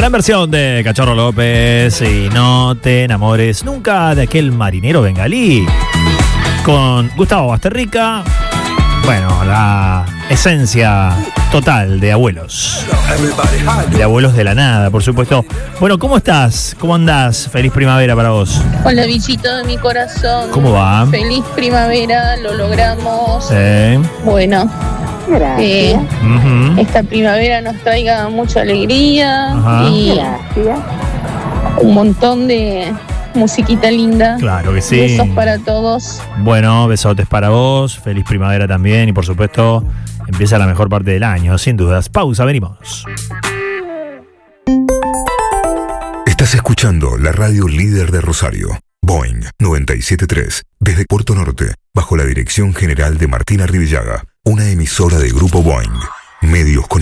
gran versión de Cachorro López y No te enamores nunca de aquel marinero bengalí. Con Gustavo Basterrica. Bueno, la esencia total de abuelos. De abuelos de la nada, por supuesto. Bueno, ¿cómo estás? ¿Cómo andás? Feliz primavera para vos. Hola, bichito de mi corazón. ¿Cómo va? Feliz primavera, lo logramos. Sí. Bueno, Gracias. esta primavera nos traiga mucha alegría. Ajá. Y Gracias. un montón de musiquita linda. Claro que sí. Besos para todos. Bueno, besotes para vos. Feliz primavera también. Y por supuesto, empieza la mejor parte del año, sin dudas. Pausa, venimos. Estás escuchando la radio líder de Rosario, Boeing 97.3, desde Puerto Norte, bajo la dirección general de Martina Rivillaga, una emisora de Grupo Boeing. Medios con